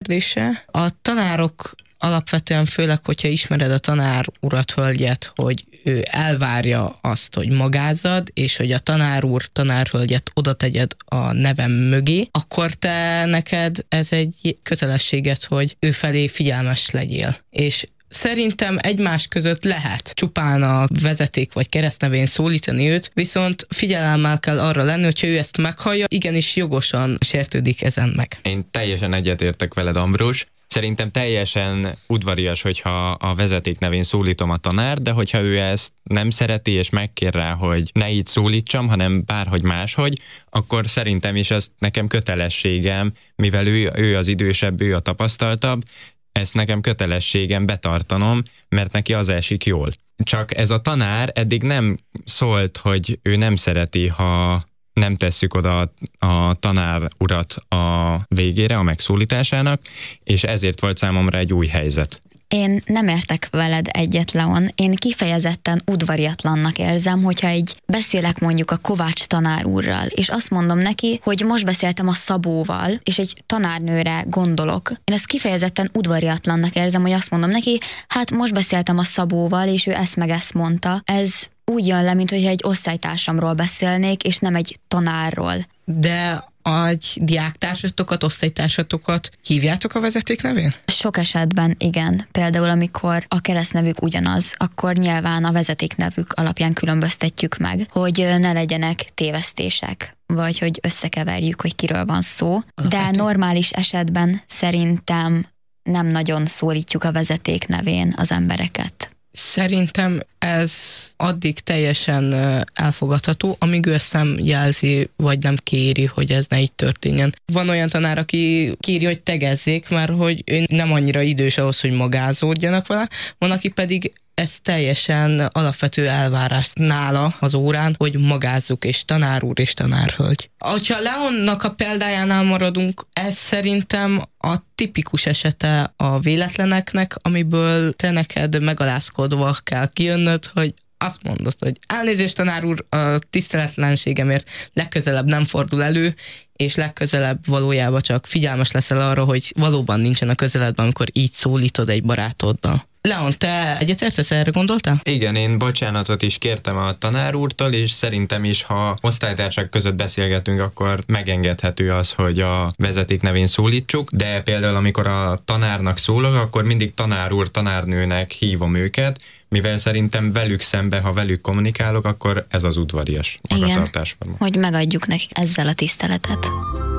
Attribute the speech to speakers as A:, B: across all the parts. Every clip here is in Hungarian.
A: kérdése. A tanárok alapvetően főleg, hogyha ismered a tanár urat, hölgyet, hogy ő elvárja azt, hogy magázzad, és hogy a tanár úr, tanárhölgyet oda tegyed a nevem mögé, akkor neked ez egy kötelességed, hogy ő felé figyelmes legyél. És szerintem egymás között lehet csupán a vezeték vagy keresztnevén szólítani őt, viszont figyelemmel kell arra lenni, hogyha ő ezt meghallja, igenis jogosan sértődik ezen meg.
B: Én teljesen egyetértek veled, Ambrus. Szerintem teljesen udvarias, hogyha a vezeték nevén szólítom a tanár, de hogyha ő ezt nem szereti, és megkér rá, hogy ne így szólítsam, hanem bárhogy máshogy, akkor szerintem is ez nekem kötelességem, mivel ő az idősebb, ő a tapasztaltabb, ezt nekem kötelességem betartanom, mert neki az esik jól. Csak ez a tanár eddig nem szólt, hogy ő nem szereti, ha nem tesszük oda a tanár urat a végére, a megszólításának, és ezért volt számomra egy új helyzet.
C: Én nem értek veled egyet, Leon. Én kifejezetten udvariatlannak érzem, hogyha beszélek mondjuk a Kovács tanár úrral, és azt mondom neki, hogy most beszéltem a Szabóval, és egy tanárnőre gondolok. Én ezt kifejezetten udvariatlannak érzem, hogy azt mondom neki, hát most beszéltem a Szabóval, és ő ezt meg ezt mondta. Ez úgy jön le, mint hogyha egy osztálytársamról beszélnék, és nem egy tanárról.
A: De egy diáktársatokat, osztálytársatokat hívjátok a vezeték nevén?
C: Sok esetben igen. Például amikor a keresztnevük ugyanaz, akkor nyilván a vezetéknevük alapján különböztetjük meg, hogy ne legyenek tévesztések, vagy hogy összekeverjük, hogy kiről van szó. De normális esetben szerintem nem nagyon szólítjuk a vezeték nevén az embereket.
A: Szerintem ez addig teljesen elfogadható, amíg ő ezt nem jelzi, vagy nem kéri, hogy ez ne így történjen. Van olyan tanár, aki kéri, hogy tegezzék, mert hogy ő nem annyira idős ahhoz, hogy magázódjanak vele, van, aki pedig ez teljesen alapvető elvárás nála az órán, hogy magázzuk, és tanár úr és tanárhölgy. Ha Leonnak a példájánál maradunk, ez szerintem a tipikus esete a véletleneknek, amiből te neked megalázkodva kell kijönnöd, hogy azt mondod, hogy elnézést, tanár úr, a tiszteletlenségemért legközelebb nem fordul elő, és legközelebb valójában csak figyelmes leszel arra, hogy valóban nincsen a közeledben, amikor így szólítod egy barátoddal. Leon, te egyetértesz, erre gondoltál?
B: Igen, én bocsánatot is kértem a tanár úrtól, és szerintem is, ha osztálytársak között beszélgetünk, akkor megengedhető az, hogy a vezeték nevén szólítsuk, de például amikor a tanárnak szólok, akkor mindig tanár úr, tanárnőnek hívom őket, mivel szerintem velük szembe, ha velük kommunikálok, akkor ez az udvarias magatartásforma.
C: Igen, hogy megadjuk nekik ezzel a tiszteletet.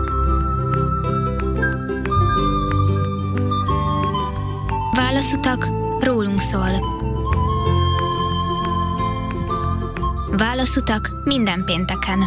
D: Válaszutak rólunk szól. Válaszutak minden pénteken.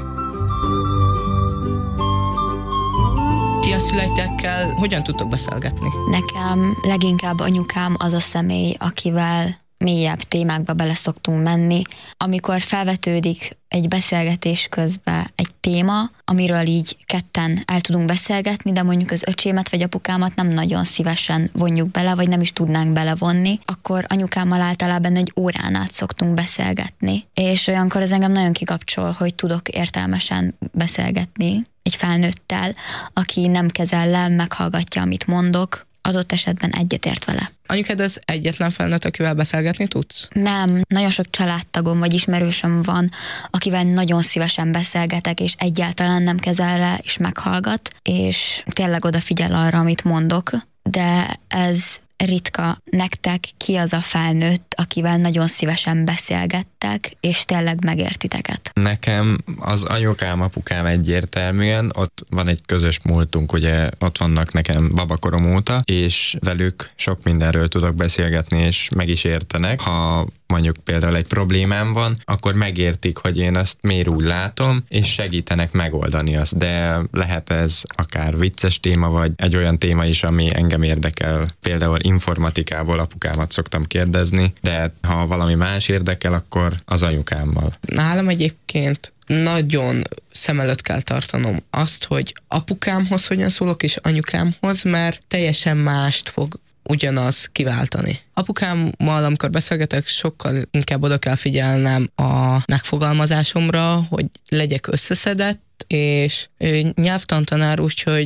A: Ti a szüleitekkel hogyan tudtok beszélgetni?
C: Nekem leginkább anyukám az a személy, akivel mélyebb témákba bele szoktunk menni. Amikor felvetődik egy beszélgetés közben egy téma, amiről így ketten el tudunk beszélgetni, de mondjuk az öcsémet vagy apukámat nem nagyon szívesen vonjuk bele, vagy nem is tudnánk belevonni, akkor anyukámmal általában egy órán át szoktunk beszélgetni. És olyankor ez engem nagyon kikapcsol, hogy tudok értelmesen beszélgetni egy felnőttel, aki nem kezel le, meghallgatja, amit mondok, adott esetben egyetért vele.
A: Anyukád az egyetlen felnőtt, akivel beszélgetni tudsz?
C: Nem, nagyon sok családtagom vagy ismerősöm van, akivel nagyon szívesen beszélgetek, és egyáltalán nem kezel le, és meghallgat, és tényleg odafigyel arra, amit mondok, de ez ritka. Nektek ki az a felnőtt, akivel nagyon szívesen beszélgettek, és tényleg megértiteket?
B: Nekem az anyukám, apukám egyértelműen, ott van egy közös múltunk, ugye ott vannak nekem babakorom óta, és velük sok mindenről tudok beszélgetni, és meg is értenek. Ha mondjuk például egy problémám van, akkor megértik, hogy én azt miért úgy látom, és segítenek megoldani azt. De lehet ez akár vicces téma, vagy egy olyan téma is, ami engem érdekel. Például informatikából apukámat szoktam kérdezni, de ha valami más érdekel, akkor az anyukámmal.
A: Nálam egyébként nagyon szem előtt kell tartanom azt, hogy apukámhoz hogyan szólok, és anyukámhoz, mert teljesen mást fog ugyanaz kiváltani. Apukámmal, amikor beszélgetek, sokkal inkább oda kell figyelnem a megfogalmazásomra, hogy legyek összeszedett, és ő nyelvtantanár, úgyhogy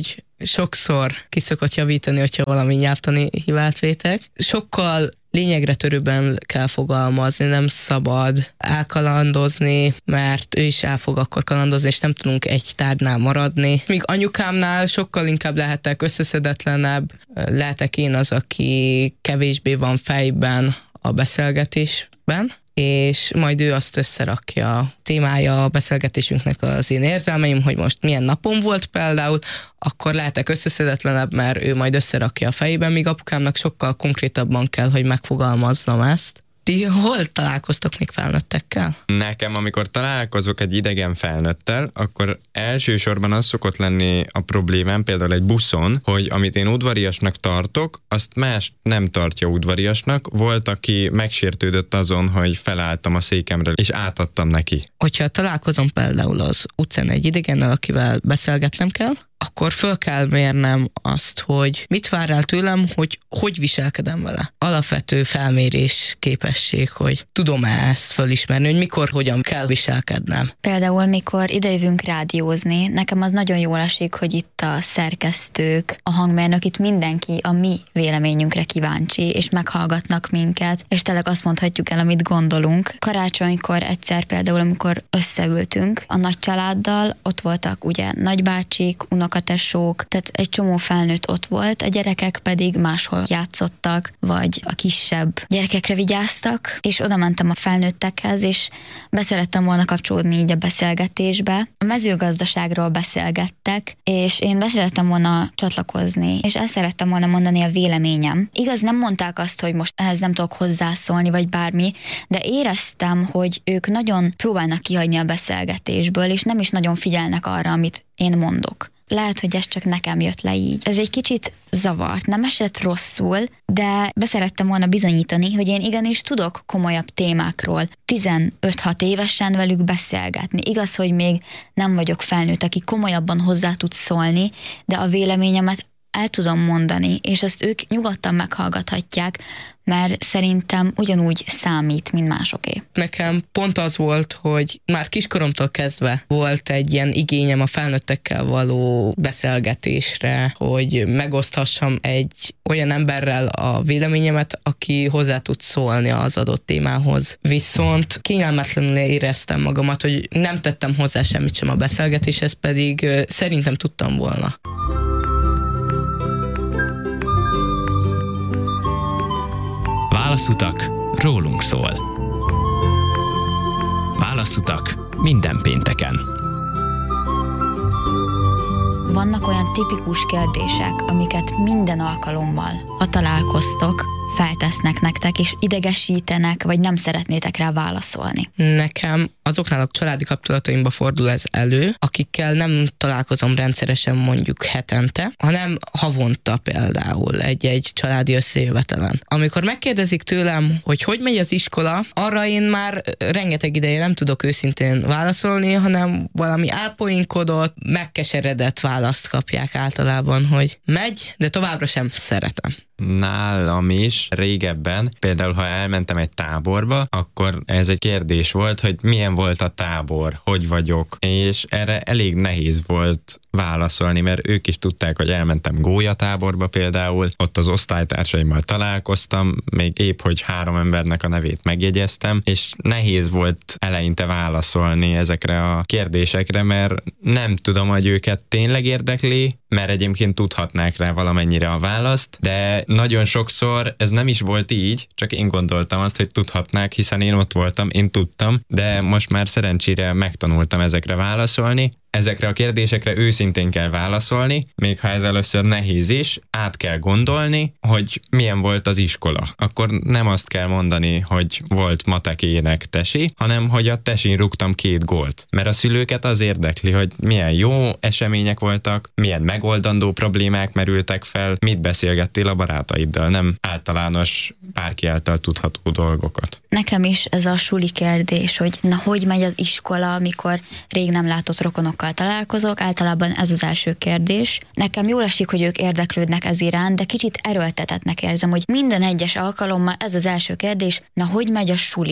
A: sokszor ki szokott javítani, hogyha valami nyelvtani hibát vétek. Sokkal lényegre törőbben kell fogalmazni, nem szabad elkalandozni, mert ő is el fog akkor kalandozni, és nem tudunk egy tárgynál maradni. Míg anyukámnál sokkal inkább lehetek összeszedetlenebb, lehetek én az, aki kevésbé van fejben a beszélgetésben, és majd ő azt összerakja. Témája a beszélgetésünknek az én érzelmeim, hogy most milyen napom volt például, akkor lehetek összeszedetlenebb, mert ő majd összerakja a fejében, míg apukámnak sokkal konkrétabban kell, hogy megfogalmazzam ezt. Ti hol találkoztok még felnőttekkel?
B: Nekem, amikor találkozok egy idegen felnőttel, akkor elsősorban az szokott lenni a problémám, például egy buszon, hogy amit én udvariasnak tartok, azt más nem tartja udvariasnak. Volt, aki megsértődött azon, hogy felálltam a székemről, és átadtam neki.
A: Hogyha találkozom például az utcán egy idegennel, akivel beszélgetnem kell, akkor föl kell mérnem azt, hogy mit vár el tőlem, hogy viselkedem vele. Alapvető felmérés képesség, hogy tudom-e ezt fölismerni, hogy mikor, hogyan kell viselkednem.
C: Például, mikor idejövünk rádiózni, nekem az nagyon jól esik, hogy itt a szerkesztők, a hangmérnök, itt mindenki a mi véleményünkre kíváncsi, és meghallgatnak minket, és tényleg azt mondhatjuk el, amit gondolunk. Karácsonykor egyszer például, amikor összeültünk a nagy családdal, ott voltak ugye nagybácsik, unokatesók, tehát egy csomó felnőtt ott volt, a gyerekek pedig máshol játszottak, vagy a kisebb gyerekekre vigyáztak, és oda mentem a felnőttekhez, és beszerettem volna kapcsolódni így a beszélgetésbe. A mezőgazdaságról beszélgettek, és én beszerettem volna csatlakozni, és el szerettem volna mondani a véleményem. Igaz, nem mondták azt, hogy most ehhez nem tudok hozzászólni, vagy bármi, de éreztem, hogy ők nagyon próbálnak kihagyni a beszélgetésből, és nem is nagyon figyelnek arra, amit én mondok. Lehet, hogy ez csak nekem jött le így. Ez egy kicsit zavart, nem esett rosszul, de beszerettem volna bizonyítani, hogy én igenis tudok komolyabb témákról 15-6 évesen velük beszélgetni. Igaz, hogy még nem vagyok felnőtt, aki komolyabban hozzá tud szólni, de a véleményemet el tudom mondani, és azt ők nyugodtan meghallgathatják, mert szerintem ugyanúgy számít, mint másoké.
A: Nekem pont az volt, hogy már kiskoromtól kezdve volt egy ilyen igényem a felnőttekkel való beszélgetésre, hogy megoszthassam egy olyan emberrel a véleményemet, aki hozzá tud szólni az adott témához. Viszont kényelmetlenül éreztem magamat, hogy nem tettem hozzá semmit sem a beszélgetéshez, pedig szerintem tudtam volna.
E: Válaszutak rólunk szól. Válaszutak minden pénteken.
C: Vannak olyan tipikus kérdések, amiket minden alkalommal, ha találkoztok, feltesznek nektek, és idegesítenek, vagy nem szeretnétek rá válaszolni.
A: Nekem azoknál a családi kapcsolataimba fordul ez elő, akikkel nem találkozom rendszeresen mondjuk hetente, hanem havonta például egy családi összejövetelen. Amikor megkérdezik tőlem, hogy megy az iskola, arra én már rengeteg ideje nem tudok őszintén válaszolni, hanem valami elpoinkodott, megkeseredett választ kapják általában, hogy megy, de továbbra sem szeretem.
B: Nálam is régebben, például ha elmentem egy táborba, akkor ez egy kérdés volt, hogy milyen volt a tábor, hogy vagyok, és erre elég nehéz volt válaszolni, mert ők is tudták, hogy elmentem gólyatáborba például, ott az osztálytársaimmal találkoztam, még épp, hogy 3 embernek a nevét megjegyeztem, és nehéz volt eleinte válaszolni ezekre a kérdésekre, mert nem tudom, hogy őket tényleg érdekli, mert egyébként tudhatnák rá valamennyire a választ, de nagyon sokszor ez nem is volt így, csak én gondoltam azt, hogy tudhatnák, hiszen én ott voltam, én tudtam, de most már szerencsére megtanultam ezekre válaszolni. Ezekre a kérdésekre őszintén kell válaszolni, még ha ez először nehéz is, át kell gondolni, hogy milyen volt az iskola. Akkor nem azt kell mondani, hogy volt matek ének tesi, hanem hogy a tesin rúgtam 2 gólt. Mert a szülőket az érdekli, hogy milyen jó események voltak, milyen megoldandó problémák merültek fel, mit beszélgettél a barátaiddal, nem általános bárki által tudható dolgokat.
C: Nekem is ez a suli kérdés, hogy na hogy megy az iskola, amikor rég nem látott rokonokkal találkozok, általában ez az első kérdés. Nekem jól esik, hogy ők érdeklődnek ez iránt, de kicsit erőltetetnek érzem, hogy minden egyes alkalommal ez az első kérdés, na hogy megy a suli?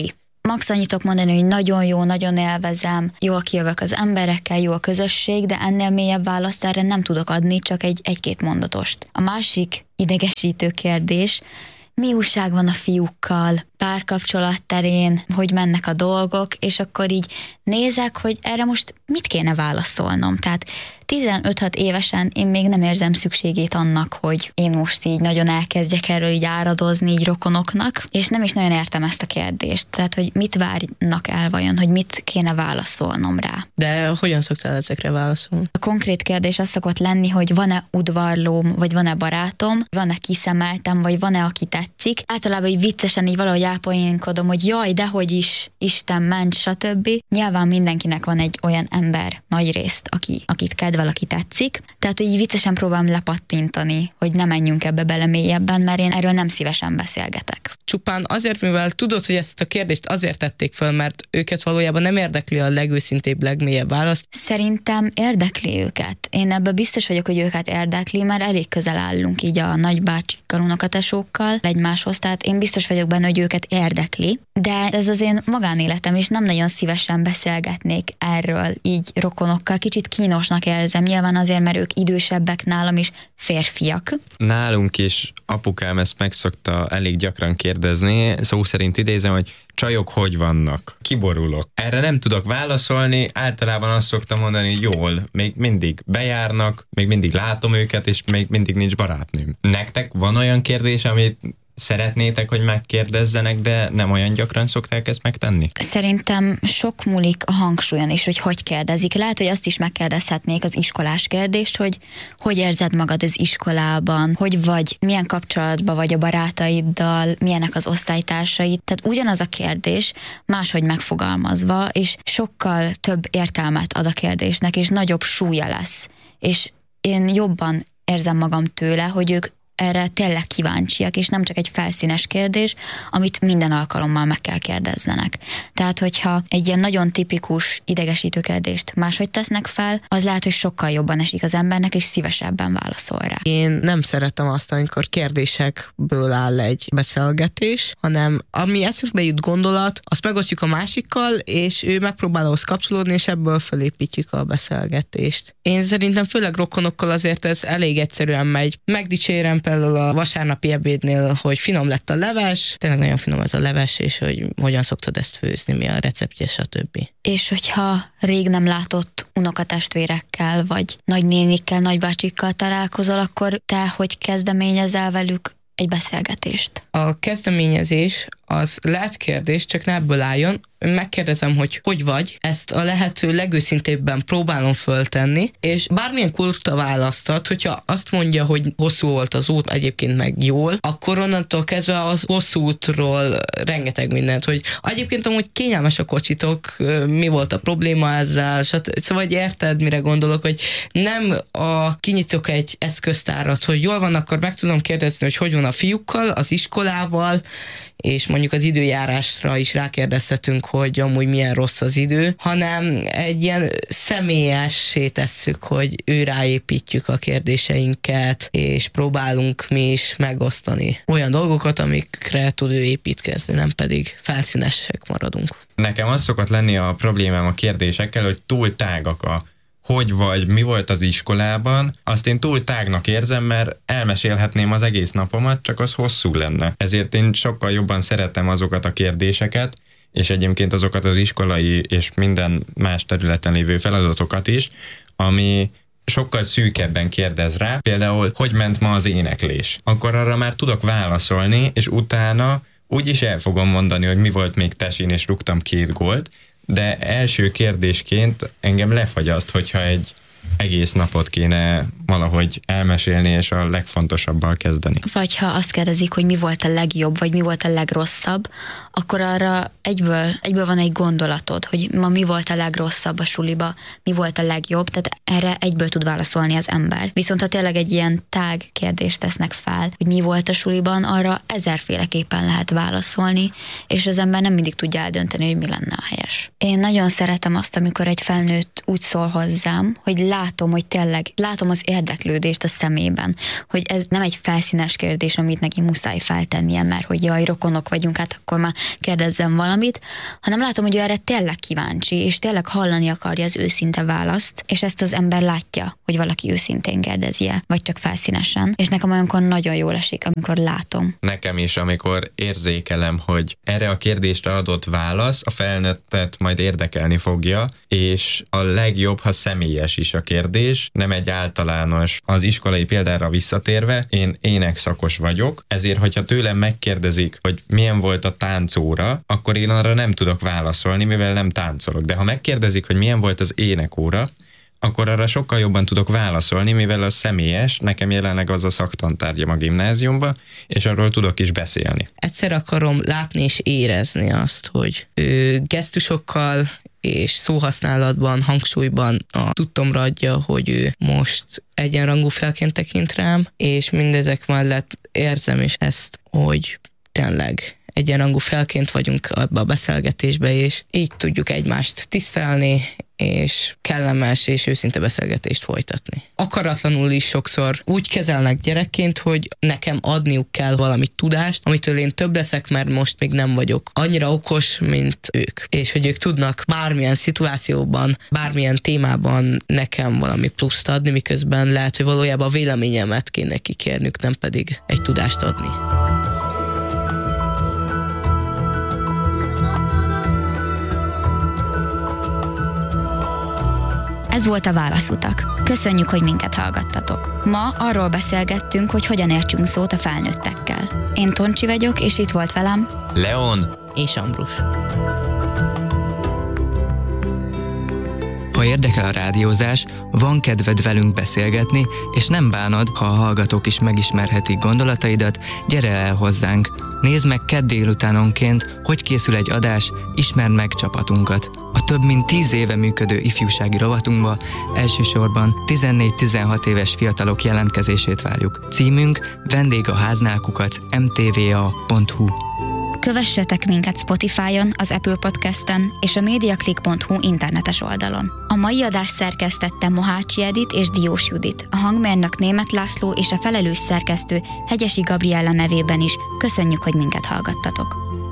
C: max annyit tudok mondani, hogy nagyon jó, nagyon élvezem, jól kijövök az emberekkel, jó a közösség, de ennél mélyebb választ erre nem tudok adni, csak egy-két mondatost. A másik idegesítő kérdés, mi újság van a fiúkkal, párkapcsolat terén, hogy mennek a dolgok, és akkor így nézek, hogy erre most mit kéne válaszolnom. Tehát 15-6 évesen én még nem érzem szükségét annak, hogy én most így nagyon elkezdjek erről így áradozni így rokonoknak, és nem is nagyon értem ezt a kérdést. Tehát, hogy mit várnak el vajon, hogy mit kéne válaszolnom rá.
A: De hogyan szoktál ezekre válaszolni?
C: A konkrét kérdés az szokott lenni, hogy van-e udvarlóm, vagy van-e barátom, van-e kiszemeltem, vagy van-e, aki tetszik. Általában így viccesen így valahogy elpoénkodom, hogy jaj, dehogy is, Isten ment, stb. Nyilván mindenkinek van egy olyan ember nagyrészt, akit kedvel, aki tetszik. Tehát, hogy így viccesen próbálom lepattintani, hogy ne menjünk ebbe bele mélyebben, mert én erről nem szívesen beszélgetek.
A: Csupán azért, mivel tudod, hogy ezt a kérdést azért tették föl, mert őket valójában nem érdekli a legőszintébb, legmélyebb válasz.
C: Szerintem érdekli őket. Én ebben biztos vagyok, hogy őket érdekli, mert elég közel állunk így a nagybácsikkal, unokatesókkal egymáshoz, tehát én biztos vagyok benne, hogy őket érdekli, de ez az én magánéletem, és nem nagyon szívesen beszélgetnék erről így rokonokkal. Kicsit kínosnak érzem, nyilván azért, mert ők idősebbek nálam is, férfiak.
B: Nálunk is apukám ezt meg szokta elég gyakran kérdezni, szó szerint idézem, hogy csajok hogy vannak? Kiborulok. Erre nem tudok válaszolni, általában azt szoktam mondani, hogy jól, még mindig bejárnak, még mindig látom őket, és még mindig nincs barátnőm. Nektek van olyan kérdés, amit szeretnétek, hogy megkérdezzenek, de nem olyan gyakran szokták ezt megtenni?
C: Szerintem sok múlik a hangsúlyon is, hogy kérdezik. Lehet, hogy azt is megkérdezhetnék az iskolás kérdést, hogy érzed magad az iskolában, hogy vagy, milyen kapcsolatban vagy a barátaiddal, milyenek az osztálytársaid. Tehát ugyanaz a kérdés, máshogy megfogalmazva, és sokkal több értelmet ad a kérdésnek, és nagyobb súlya lesz. És én jobban érzem magam tőle, hogy ők erre tényleg kíváncsiak, és nem csak egy felszínes kérdés, amit minden alkalommal meg kell kérdezzenek. Tehát, hogyha egy ilyen nagyon tipikus idegesítő kérdést máshogy tesznek fel, az lehet, hogy sokkal jobban esik az embernek, és szívesebben válaszol rá.
A: Én nem szeretem azt, amikor kérdésekből áll egy beszélgetés, hanem ami eszünkbe jut gondolat, azt megosztjuk a másikkal, és ő megpróbál ahhoz kapcsolódni, és ebből felépítjük a beszélgetést. Én szerintem főleg rokonokkal azért ez elég egyszerűen megy. Megdicsérem például a vasárnapi ebédnél, hogy finom lett a leves, tényleg nagyon finom ez a leves, és hogy hogyan szoktad ezt főzni, mi a receptje, stb.
C: És hogyha rég nem látott unokatestvérekkel, vagy nagynénikkel, nagybácsikkal találkozol, akkor te hogy kezdeményezel velük egy beszélgetést?
A: A kezdeményezés az lehet kérdés, csak ne ebből álljon. Megkérdezem, hogy vagy, ezt a lehető legőszintébben próbálom föltenni, és bármilyen kurta választat, hogyha azt mondja, hogy hosszú volt az út, egyébként meg jól, akkor onnantól kezdve a hosszú útról rengeteg mindent, hogy egyébként amúgy kényelmes a kocsitok, mi volt a probléma ezzel, szóval érted, mire gondolok, hogy nem kinyitok egy eszköztárat, hogy jól van, akkor meg tudom kérdezni, hogy van a fiúkkal, az iskolával, és mondjuk az időjárásra is rákérdezhetünk, hogy amúgy milyen rossz az idő, hanem egy ilyen személyessé tesszük, hogy ő ráépítjük a kérdéseinket, és próbálunk mi is megosztani olyan dolgokat, amikre tud ő építkezni, nem pedig felszínesek maradunk.
B: Nekem az szokott lenni a problémám a kérdésekkel, hogy túl tágak hogy vagy, mi volt az iskolában, azt én túl tágnak érzem, mert elmesélhetném az egész napomat, csak az hosszú lenne. Ezért én sokkal jobban szeretem azokat a kérdéseket, és egyébként azokat az iskolai és minden más területen lévő feladatokat is, ami sokkal szűkebben kérdez rá, például, hogy ment ma az éneklés. Akkor arra már tudok válaszolni, és utána úgyis el fogom mondani, hogy mi volt még tesin, és rúgtam 2 gólt, de első kérdésként engem lefagyaszt, hogyha egy egész napot kéne valahogy elmesélni, és a legfontosabbal kezdeni.
C: Vagy ha azt kérdezik, hogy mi volt a legjobb, vagy mi volt a legrosszabb, akkor arra egyből van egy gondolatod, hogy ma mi volt a legrosszabb a suliba, mi volt a legjobb, tehát erre egyből tud válaszolni az ember. Viszont ha tényleg egy ilyen tág kérdést tesznek fel, hogy mi volt a suliban, arra 1000-féleképpen lehet válaszolni, és az ember nem mindig tudja eldönteni, hogy mi lenne a helyes. Én nagyon szeretem azt, amikor egy felnőtt úgy szól hozzám, hogy látom, hogy tényleg, látom az érdeklődést a szemében, hogy ez nem egy felszínes kérdés, amit neki muszáj feltennie, mert hogy jaj, rokonok vagyunk, hát akkor már kérdezzem valamit, hanem látom, hogy ő erre tényleg kíváncsi, és tényleg hallani akarja az őszinte választ, és ezt az ember látja, hogy valaki őszintén kérdezi-e, vagy csak felszínesen. És nekem olyankor nagyon jól esik, amikor látom.
B: Nekem is, amikor érzékelem, hogy erre a kérdésre adott válasz a felnőttet majd érdekelni fogja, és a legjobb, ha személyes is a kérdés, nem egy általános. Az iskolai példára visszatérve, én énekszakos vagyok, ezért, hogyha tőlem megkérdezik, hogy milyen volt a táncóra, akkor én arra nem tudok válaszolni, mivel nem táncolok. De ha megkérdezik, hogy milyen volt az énekóra, akkor arra sokkal jobban tudok válaszolni, mivel az személyes, nekem jelenleg az a szaktantárgyam a gimnáziumban, és arról tudok is beszélni.
A: Egyszer akarom látni és érezni azt, hogy ő gesztusokkal és szóhasználatban, hangsúlyban a tudtomra adja, hogy ő most egyenrangú felként tekint rám, és mindezek mellett érzem is ezt, hogy tényleg egyenrangú felként vagyunk abba a beszélgetésbe, és így tudjuk egymást tisztelni, és kellemes és őszinte beszélgetést folytatni. Akaratlanul is sokszor úgy kezelnek gyerekként, hogy nekem adniuk kell valami tudást, amitől én több leszek, mert most még nem vagyok annyira okos, mint ők. És hogy ők tudnak bármilyen szituációban, bármilyen témában nekem valami pluszt adni, miközben lehet, hogy valójában a véleményemet kéne kikérnünk, nem pedig egy tudást adni.
C: Ez volt a Válaszutak. Köszönjük, hogy minket hallgattatok. Ma arról beszélgettünk, hogy hogyan értsünk szót a felnőttekkel. Én Toncsi vagyok, és itt volt velem
B: Leon
A: És Ambrus.
F: Ha érdekel a rádiózás, van kedved velünk beszélgetni, és nem bánod, ha a hallgatók is megismerhetik gondolataidat, gyere el hozzánk. Nézd meg kedd délutánonként, hogy készül egy adás, ismerd meg csapatunkat. A több mint 10 éve működő ifjúsági rovatunkba elsősorban 14-16 éves fiatalok jelentkezését várjuk. Címünk vendégháznál@mtva.hu.
C: Kövessetek minket Spotify-on, az Apple Podcast-en és a mediaclick.hu internetes oldalon. A mai adás szerkesztette Mohácsi Edit és Diós Judit, a hangmérnök Németh László és a felelős szerkesztő Hegyesi Gabriella nevében is köszönjük, hogy minket hallgattatok.